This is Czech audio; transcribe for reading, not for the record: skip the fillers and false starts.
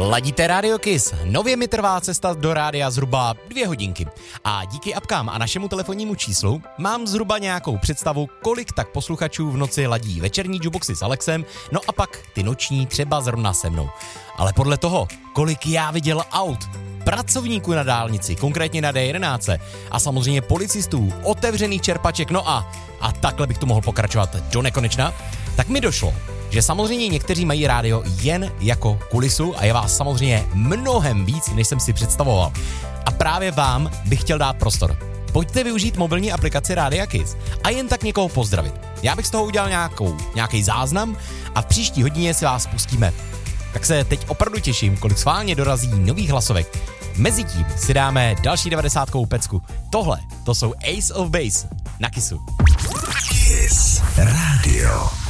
Ladíte Radio Kiss. Nově mi trvá cesta do rádia zhruba 2 hodinky. A díky apkám a našemu telefonnímu číslu mám zhruba nějakou představu, kolik tak posluchačů v noci ladí večerní jukeboxy s Alexem, no a pak ty noční třeba zrovna se mnou. Ale podle toho, kolik já viděl aut, pracovníků na dálnici, konkrétně na D11 a samozřejmě policistů, otevřených čerpaček, no a takhle bych tu mohl pokračovat do nekonečna, tak mi došlo, že samozřejmě někteří mají rádio jen jako kulisu a je vás samozřejmě mnohem víc, než jsem si představoval. A právě vám bych chtěl dát prostor. Pojďte využít mobilní aplikaci Rádia Kiss a jen tak někoho pozdravit. Já bych z toho udělal nějaký záznam a v příští hodině si vás pustíme. Tak se teď opravdu těším, kolik schválně dorazí nových hlasovek. Mezitím si dáme další 90kovou pecku. Tohle, to jsou Ace of Base na Kissu. Kiss Radio.